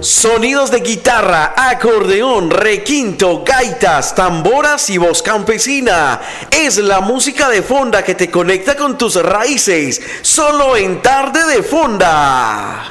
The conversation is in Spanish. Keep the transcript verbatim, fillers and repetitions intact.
Sonidos de guitarra, acordeón, requinto, gaitas, tamboras y voz campesina. Es la música de fonda que te conecta con tus raíces. Solo en Tarde de Fonda.